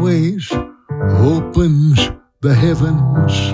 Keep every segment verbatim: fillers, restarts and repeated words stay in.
always opens the heavens.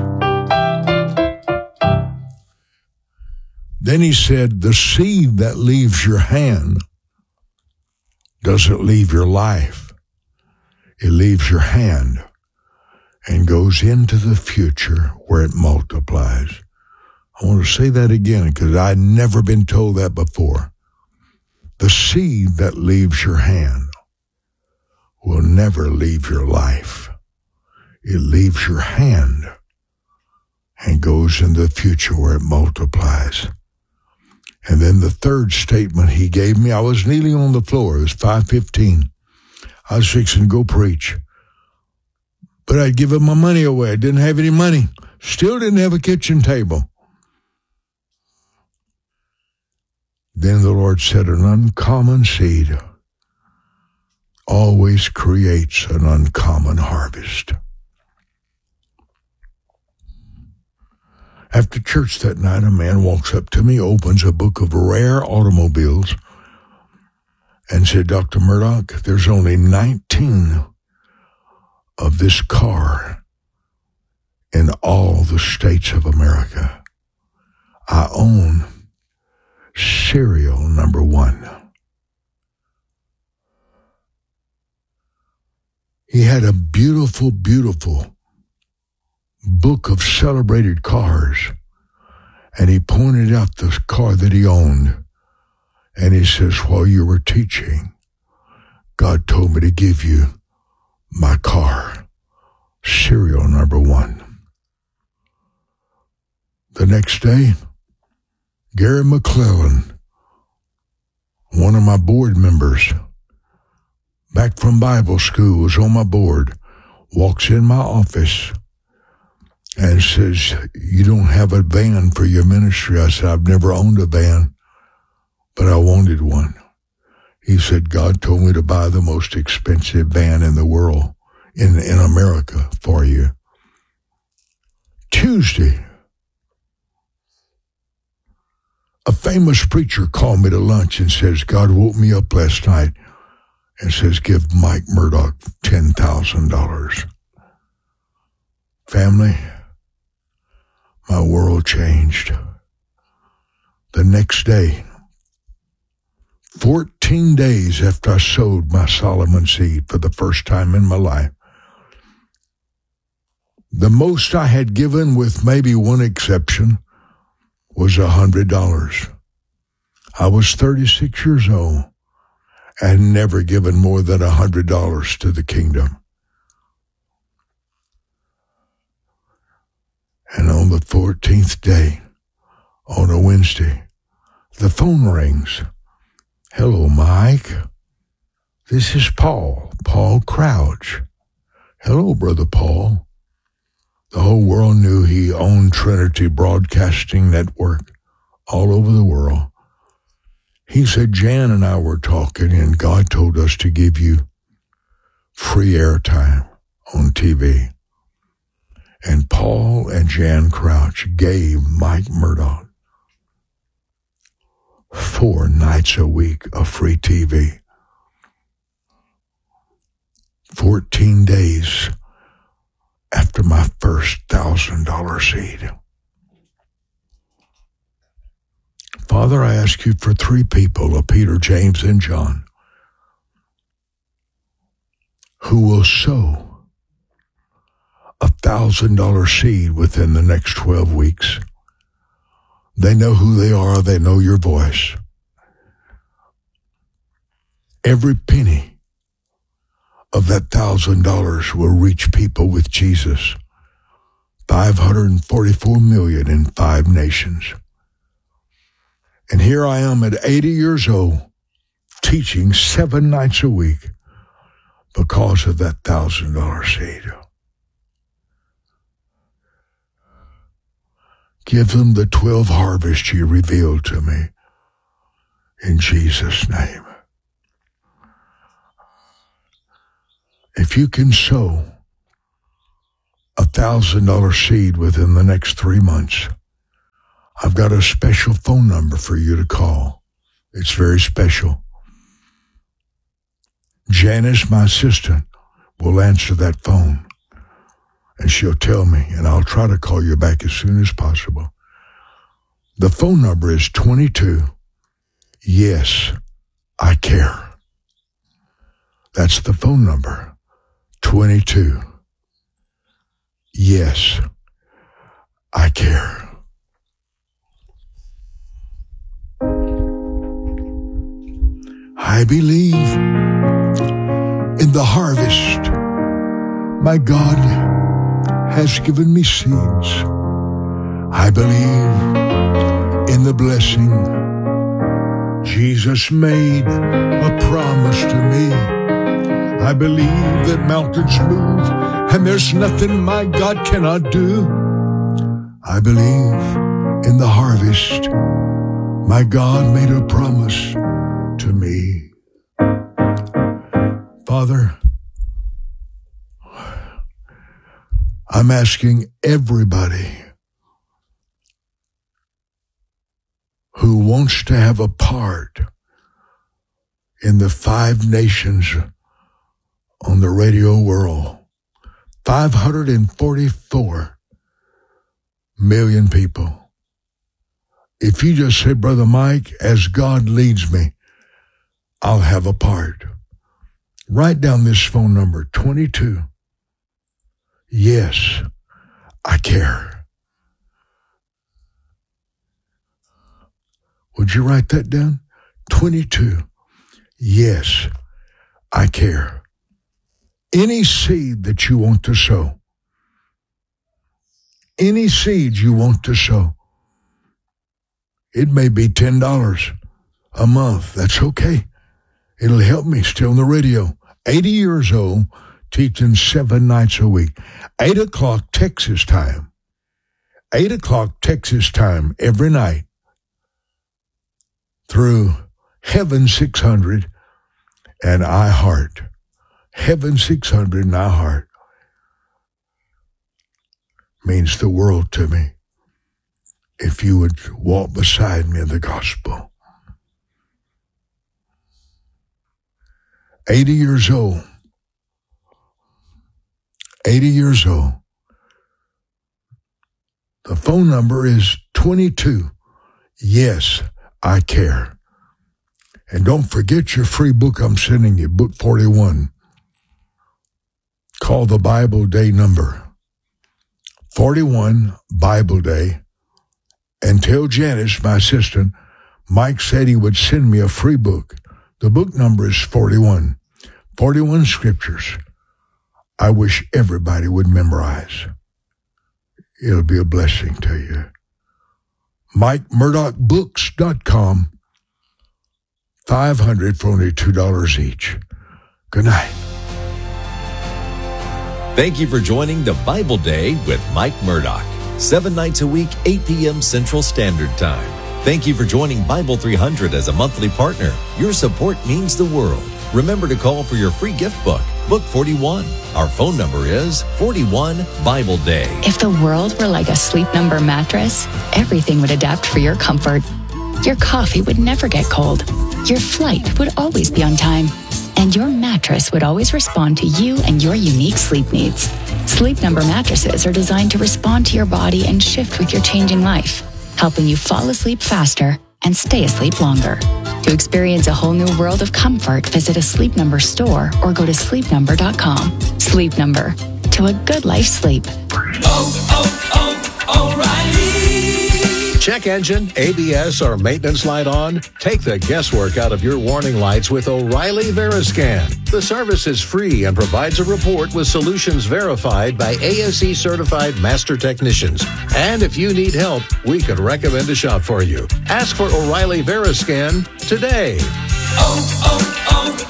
Then he said, the seed that leaves your hand doesn't leave your life. It leaves your hand and goes into the future where it multiplies. I want to say that again because I'd never been told that before. The seed that leaves your hand will never leave your life. It leaves your hand and goes into the future where it multiplies. And then the third statement he gave me, I was kneeling on the floor. It was five fifteen. I was fixing to go preach. But I'd given my money away. I didn't have any money. Still didn't have a kitchen table. Then the Lord said, an uncommon seed always creates an uncommon harvest. After church that night, a man walks up to me, opens a book of rare automobiles, and said, Doctor Murdoch, there's only nineteen of this car in all the states of America. I own serial number one. He had a beautiful, beautiful book of celebrated cars, and he pointed out the car that he owned, and he says, while you were teaching, God told me to give you my car, serial number one. The next day, Gary McClellan, one of my board members, back from Bible school, was on my board, walks in my office and says, you don't have a van for your ministry. I said, I've never owned a van, but I wanted one. He said, God told me to buy the most expensive van in the world, in, in America, for you. Tuesday, a famous preacher called me to lunch and says, God woke me up last night and says, give Mike Murdoch ten thousand dollars. Family, my world changed. The next day, fourteen days after I sowed my Solomon seed for the first time in my life, the most I had given, with maybe one exception, was one hundred dollars. I was thirty-six years old and never given more than one hundred dollars to the kingdom. And on the fourteenth day, on a Wednesday, the phone rings. Hello, Mike. This is Paul, Paul Crouch. Hello, Brother Paul. The whole world knew he owned Trinity Broadcasting Network all over the world. He said, Jan and I were talking, and God told us to give you free airtime on T V. And Paul and Jan Crouch gave Mike Murdoch four nights a week of free T V. Fourteen days after my first thousand dollar seed. Father, I ask you for three people, of Peter, James, and John, who will sow a thousand dollar seed within the next twelve weeks. They know who they are. They know your voice. Every penny of that thousand dollars will reach people with Jesus. five hundred forty-four million in five nations. And here I am at eighty years old, teaching seven nights a week because of that thousand dollar seed. Give them the twelve harvests you revealed to me. In Jesus' name. If you can sow a thousand dollar seed within the next three months, I've got a special phone number for you to call. It's very special. Janice, my assistant, will answer that phone, and she'll tell me, and I'll try to call you back as soon as possible. The phone number is twenty-two. Yes, I care. That's the phone number. twenty-two. Yes, I care. I believe in the harvest. My God has given me seeds. I believe in the blessing. Jesus made a promise to me. I believe that mountains move, and there's nothing my God cannot do. I believe in the harvest. My God made a promise to me. Father, I'm asking everybody who wants to have a part in the five nations on the radio world, five hundred forty-four million people. If you just say, Brother Mike, as God leads me, I'll have a part. Write down this phone number, twenty-two. Yes, I care. Would you write that down? twenty-two. Yes, I care. Any seed that you want to sow, any seed you want to sow, it may be ten dollars a month. That's okay. It'll help me stay on the radio. eighty years old, teaching seven nights a week. eight o'clock Texas time. eight o'clock Texas time every night through Heaven six hundred and iHeart. Heaven six hundred and iHeart means the world to me. If you would walk beside me in the gospel. eighty years old. eighty years old. The phone number is twenty-two. Yes, I care. And don't forget your free book I'm sending you, book forty-one. Call the Bible Day number. forty-one Bible Day. And tell Janice, my assistant, Mike said he would send me a free book. The book number is forty-one. forty-one scriptures I wish everybody would memorize. It'll be a blessing to you. Mike Murdoch Books dot com. five hundred for only two dollars each. Good night. Thank you for joining the Bible Day with Mike Murdoch. Seven nights a week, eight p.m. Central Standard Time. Thank you for joining Bible three hundred as a monthly partner. Your support means the world. Remember to call for your free gift book, Book forty-one. Our phone number is forty-one Bible Day. If the world were like a Sleep Number mattress, everything would adapt for your comfort. Your coffee would never get cold. Your flight would always be on time. And your mattress would always respond to you and your unique sleep needs. Sleep Number mattresses are designed to respond to your body and shift with your changing life, helping you fall asleep faster and stay asleep longer. To experience a whole new world of comfort, visit a Sleep Number store or go to sleep number dot com. Sleep Number. To a good life sleep. Oh, oh, oh, O'Reilly. Check engine, A B S, or maintenance light on? Take the guesswork out of your warning lights with O'Reilly Veriscan. The service is free and provides a report with solutions verified by A S E certified master technicians. And if you need help, we could recommend a shop for you. Ask for O'Reilly Veriscan today. Oh,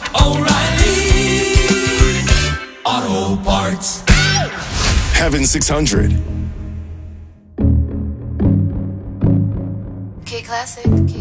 oh, oh, O'Reilly Auto Parts. Heaven six hundred. K Classic. K